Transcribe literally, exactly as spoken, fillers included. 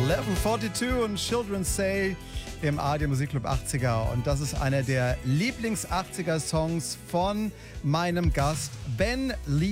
Level zweiundvierzig und Children Say im A R D Musikclub achtziger. Und das ist einer der Lieblings-achtziger-Songs von meinem Gast Ben Lee.